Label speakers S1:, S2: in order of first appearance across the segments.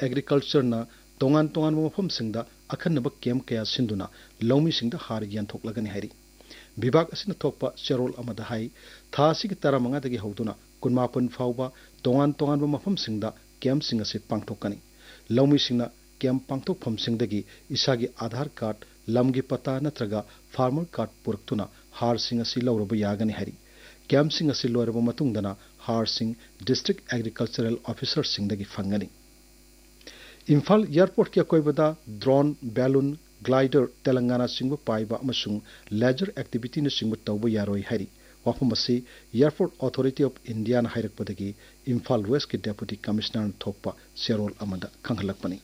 S1: एग्रीकल्चरना तोंगान तोंगान मफमसिंगदा अखन्नब केम कया सिंदुना लौमीसिंगदा हार यानथोकलगनि हाइरि विभाग असिना थोकपा चेरोल अमदा हाइ था असिगि तरामंगादगी हौदुना कुनमापन फाउबा तोंगान तोंगान मफमसिंगदा केम सिंग असे पांगथोकनि लौमीसिंगना केम पांगथोकफमसिंगदगी इसागी आधार कार्ड लमगी पता नत्रगा फार्मर कार्ड पुरक्तुना हार सिंग असि लौरब यागनि हाइरि केम सिंग असि लोरब मतुंगदना हार सिंग district agricultural officer सिंगदगी फंगनि Imphal airport के अकोइबदा ड्रोन बैलून ग्लाइडर तेलंगाना सिंग पाइबा अमसुंग लेजर एक्टिविटी न सिंग तौब यारोई हाइरि वाफम असि एयरपोर्ट अथॉरिटी ऑफ इंडिया न हाइरकपदगी इम्फाल वेस्ट के डेप्यूटी कमिश्नर थोकपा सेरोल अमदा खंगलकपनि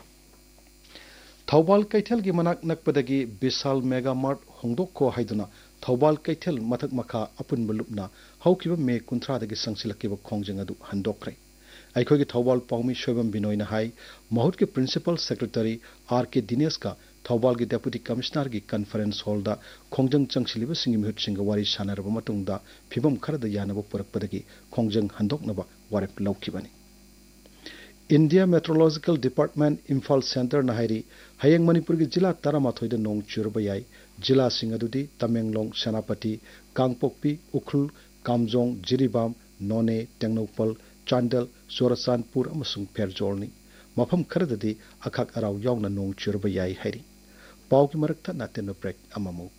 S1: थौबाल कैथेल की मनाक नकपदगी विशाल मेगा मार्ट होंदोको हाइदुना थौबाल कैथेल मथक मखा अपुनब लुपना हौकिबा मे 30 संसिलकिबा खोंजंग अदु हंदोखरे अखोगी थौबाल पाउमी शोबम बिनोयना हाई महूट के प्रिंसिपल सेक्रेटरी आर.के. दिनेश का थौबाल की डेप्यूटी कमिश्नर की कॉन्फ्रेंस हॉल दा खोंजंग चंगसिलिबा सिंगी मिहुत सिंग वारी सानरबा मतुंगदा फिबम खरद यानबा पुरकपदगी खोंजंग हंदोकनबा वारेप लौखिबनी India meteorological department Imphal centre नहाइरी हयंग Manipur की जिला 13 नोंग चुरबा याई जिला सिंग अदुदी तमेंगलोंग सेनापति कांगपोकपी उखुल कामजोंग जिरीबाम नोने टेंगनोपल चांडल सोरसानपुर अमसुंग फेरजोलनी मफम खरददी अखाक अराव यावना नोंग चुरबा याई हाइरी पाव की मरकथा नातेन ब्रेक अममु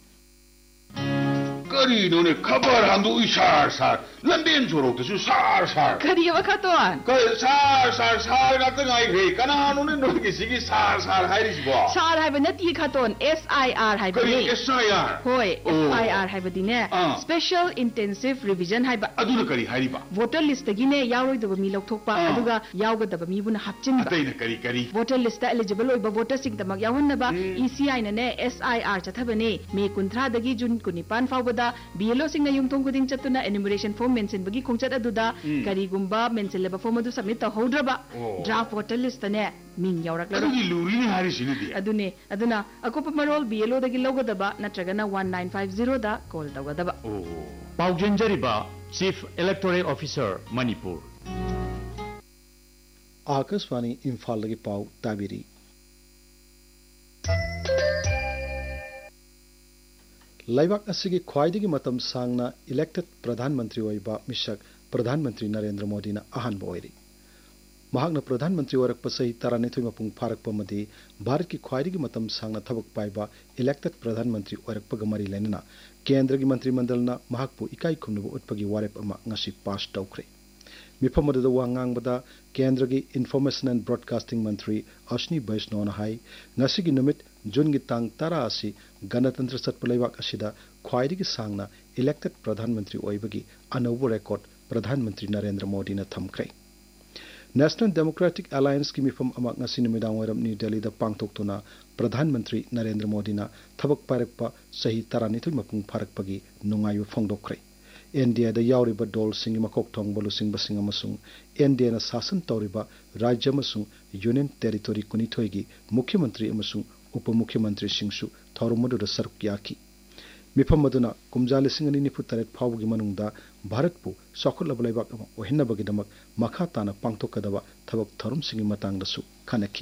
S2: करीनोने खबर हांदो इशार सार लंडेन जोरोक्तसु सार सार
S3: करी वखतोन
S2: सार गात गाइग्रे कनानोने नोगे सिगी सार हाइरिसबो
S3: सार हाइब नती खतोन SIR हाइब
S2: करी SIR
S3: होय SIR हाइब दिने स्पेशल इंटेंसिव रिवीजन हाइब
S2: अदुना करी हाइरिबा
S3: वोटर लिस्ट गिने यारोइदब मी लौथोकपा अदुगा यावगदब मी बुना हापचिन
S2: अतैना करी
S3: वोटर लिस्ट एलिजिबल ओइबा वोटर सिंग दमक यावन्नबा ECI नने SIR चथबने मे 19 दगी जून 19 फावबदा BLO सिंग युमथोंग गुदिंग चतुना एनुमरेशन फॉर्म मेंशन बगी खोंचत अदुदा करीगुंबा मेंशन लेबा फॉर्म अदु सबमिट तहौद्रबा ड्राफ्ट वोटर लिस्ट ने मिंग यावरक
S2: अदुगी लूरिनि हारिसिनदी
S3: अदुने अदुना अकोप मरोल BLO दगी लोगदबा नत्रगना 1950 दा call तवगदबा
S4: पाउजेंजरिबा chief electoral officer Manipur
S1: Akashvani Imphal लगी पाउ ताबिरी लाइबाक असिगी ख्वाइदिगी मतम सांगना इलेक्टेड प्रधानमंत्री ओइबा मिशक प्रधानमंत्री नरेंद्र मोदी ना अहानब ओइरी महागना प्रधानमंत्री ओरक सही 12 मपुंग फारकपमदी भारत की ख्वाइदिगी मतम सांगना थबक पाइबा इलेक्टेड प्रधानमंत्री ओरक मरी लेना केंद्र की मंत्रिमंडलना महाकपु इकाई खुमनबु उत्पगी वारेप अमा ngasi पास तौखरे मिफम अदुदा वांगांगबदा केंद्र की इन्फॉर्मेशन एंड ब्रॉडकास्टिंग मंत्री अश्नी बैष्णोना हाई ngasi की नुमित जून की तांग 10 असी गणतंत्र सत्पलैवाक असिदा ख्वाइदिगी सांगना इलेक्टेड प्रधानमंत्री ओइबगी अनौबो रिकॉर्ड प्रधानमंत्री नरेंद्र मोदी ने थमख्रे नेशनल डेमोक्रेटिक अलायंस की मिफम अमा ngasi नुमिदांग वरम न्यू दिल्ली दा पांगथोक्तुना प्रधानमंत्री नरेंद्र मोदी ना थबक पारकपा सही 12 मपुंग फारकपगी नुंगायु फोंगदोखरे एनडीए दा यावरिबा डोल सिंग मकोक थोंग बलुसिंग बसिंग अमसुंग एनडीए ना शासन तौरिबा राज्य अमसुंग यूनियन टेरिटोरी कुनिथोइगी मुख्यमंत्री अमसुंग उप मुख्यमंत्री सिंसु थौरमदुदा सरुक याकी मिफम मदुना कुमजा 1993 फावगी मनुंगदा भारतपु सखुलब लैबाक अमा ओहिन्नबगिदमक मखा ताना पांगथोकदबा थबक थौरम सिंगी मतांगदसु खनकी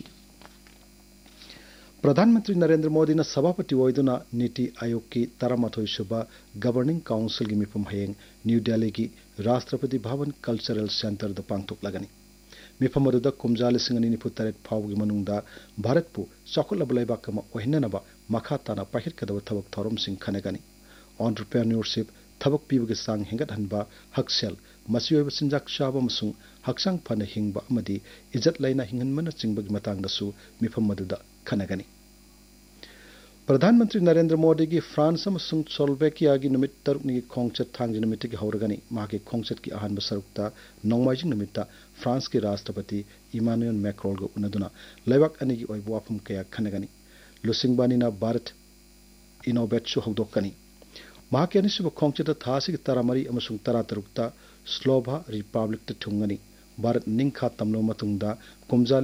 S1: प्रधानमंत्री नरेंद्र मोदी ने सभापति ओइदुना नीति आयोग की 13 सुबा गवर्निंग काउंसिल की मिफम हयेंग न्यू दिल्ली की Rashtrapati Bhavan cultural centre the पांगथोक लगनी मिफम अदुदा कुमजा 1993 फावगी मनुंगदा भारतपु सखुलब लैबाक अमा ओहिन्ननबा मखा ताना पाहिरकदबा थबक थौरम सिंग खनगनी एंटरप्रेन्योरशिप थबक पीबगे सांग हेंगतहनबा हक्सेल मसियोइब सिंजाक चाबा मसुंग हक्सांग फन हिंगबा अमदी इज्जत लैना हिंगनमना चिंगबगी मतांगदसु मिफम अदुदा खनगनी प्रधानमंत्री नरेंद्र मोदी की फ्रांस स्लोवेकिया की नुमित तरुकनी खोंगचत थांगजी नुमित की हौरगनी माके खोंगचत की अहानब सरुकता नौमाइजिंग नुमित फ्रांस के राष्ट्रपति इमानुएल मैक्रोन को उनदुना लैबाक अनी की ओइबो वाफम कया खनगनी लुसिंगबानीना भारत इनोवेट्सु हौदोकनी माके अनिसुब खोंगचत थासी की 13 अमसुंग 13 स्लोभा रिपब्लिक थुंगनी भारत निंखा तमलो मतुंगदा कुमजा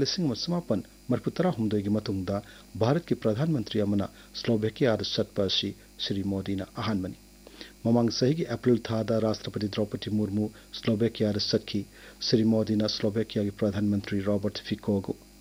S1: 1979 की मतुंगदा भारत के प्रधानमंत्री अमना स्लोवेकिया सत्पा श्री मोदी ना अहानबनी ममांग सही की अप्रैल थादा राष्ट्रपति द्रौपदी मुर्मू स्लोवेकिया सत्खी श्री मोदी ना स्लोवेकिया के प्रधानमंत्री रॉबर्ट फिको